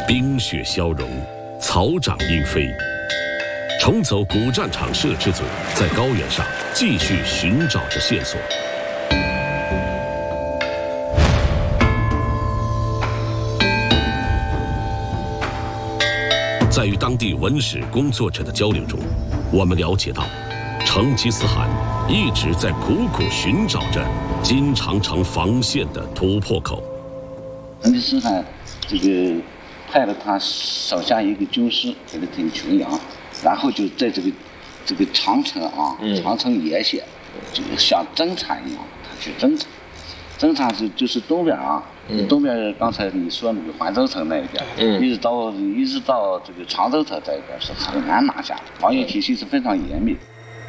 冰雪消融，草长莺飞。重走古战场摄制组在高原上继续寻找着线索。在与当地文史工作者的交流中，我们了解到，成吉思汗一直在苦苦寻找着金长城防线的突破口。 成吉思汗这个派了他手下一个军师给他挺群羊，然后就在这个长城啊，长城沿线，就像侦察一样，他去侦察。侦察就是东边啊，东边刚才你说那个环州城那一边，一直到这个常州城这一边是很难拿下的，防御体系是非常严密。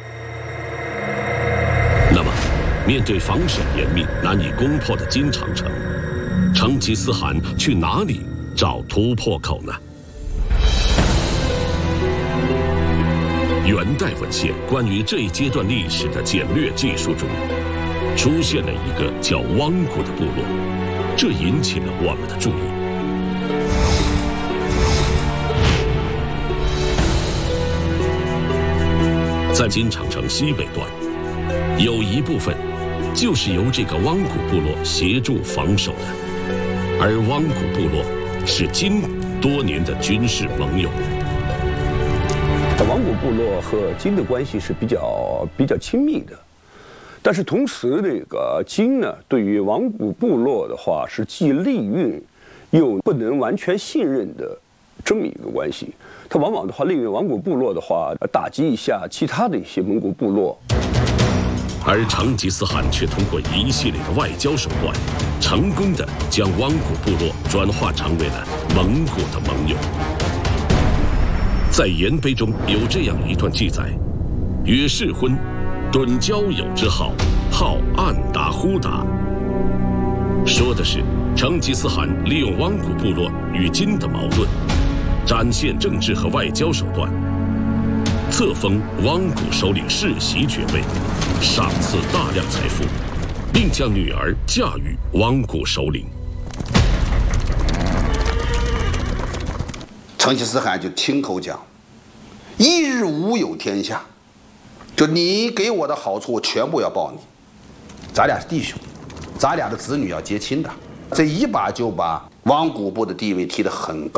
那么，面对防守严密、难以攻破的金长城，成吉思汗去哪里找突破口呢？元代文献关于这一阶段历史的简略记述中，出现了一个叫汪古的部落，这引起了我们的注意。在金长城西北段，有一部分就是由这个汪古部落协助防守的，而汪古部落是金多年的军事盟友。 汪古部落和金的关系是比较亲密的。但是同时，这个金呢，对于汪古部落的话，是既利用又不能完全信任的这么一个关系。他往往的话，利用汪古部落的话，打击一下其他的一些蒙古部落。 而成吉思汗却通过一系列的外交手段，成功的将汪古部落转化成为了蒙古的盟友。在颜碑中有这样一段记载：曰世婚。敦交友之好，好暗达忽达。说的是成吉思汗利用汪古部落与金的矛盾，展现政治和外交手段，册封汪古首领世袭爵位，赏赐大量财富，并将女儿嫁予汪古首领。 成吉思汗就亲口讲：“一日无有天下。”就你给我的好处，我全部要报你。咱俩是弟兄，咱俩的子女要结亲的。这一把就把汪古部的地位提得很高。